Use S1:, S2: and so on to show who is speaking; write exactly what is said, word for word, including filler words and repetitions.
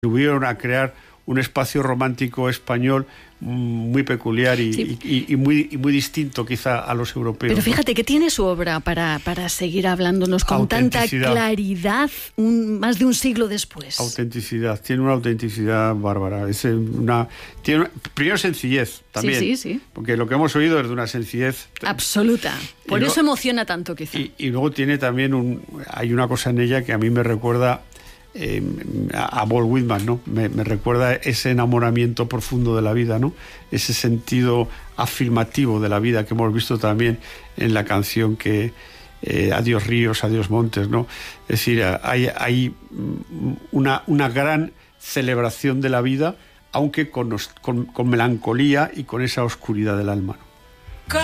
S1: contribuyeron a crear un espacio romántico español muy peculiar y, sí. y, y, muy, y muy distinto quizá a los europeos.
S2: Pero fíjate, ¿no? Que tiene su obra para, para seguir hablándonos con tanta claridad un, más de un siglo después.
S1: Autenticidad, tiene una autenticidad bárbara. Es una, tiene una, primero sencillez también,
S2: sí, sí, sí.
S1: Porque lo que hemos oído es de una sencillez
S2: absoluta. Por eso luego, emociona tanto quizá.
S1: Y, y luego tiene también un, hay una cosa en ella que a mí me recuerda Eh, a, a Walt Whitman, ¿no? Me, me recuerda ese enamoramiento profundo de la vida, ¿no? Ese sentido afirmativo de la vida que hemos visto también en la canción que eh, Adiós ríos, adiós montes, ¿no? Es decir, hay, hay una, una gran celebración de la vida, aunque con, con, con melancolía y con esa oscuridad del alma, ¿no?